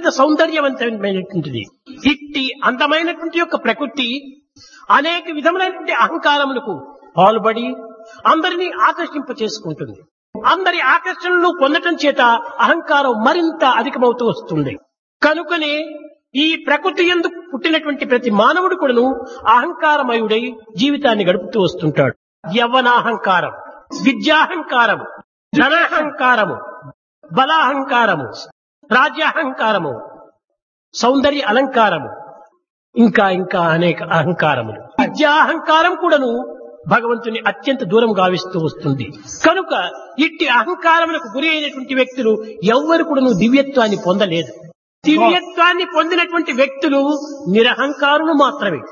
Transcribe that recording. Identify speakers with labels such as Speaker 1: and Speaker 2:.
Speaker 1: అత్యంత సౌందర్యవంతమైనటువంటిది. ఇట్టి అందమైనటువంటి యొక్క ప్రకృతి అనేక విధములైనటువంటి అహంకారములకు పాల్పడి అందరినీ ఆకర్షింప చేసుకుంటుంది. అందరి ఆకర్షణలు పొందటం చేత అహంకారం మరింత అధికమవుతూ వస్తుంది. కనుకనే ఈ ప్రకృతి యందు పుట్టినటువంటి ప్రతి మానవుడు కూడాను అహంకారమయుడై జీవితాన్ని గడుపుతూ వస్తుంటాడు. యవ్వనాహంకారం, విద్యాహంకారము, ధనాహంకారము, బలాహంకారము, రాజ్యాహంకారము, సౌందర్య అలంకారము, ఇంకా ఇంకా అనేక అహంకారములు. విద్యాహంకారం కూడాను భగవంతుని అత్యంత దూరం గావిస్తూ వస్తుంది. కనుక ఇట్టి అహంకారములకు గురి అయినటువంటి వ్యక్తులు ఎవ్వరు కూడాను దివ్యత్వాన్ని పొందలేదు. దివ్యత్వాన్ని పొందినటువంటి వ్యక్తులు నిరహంకారులు మాత్రమే.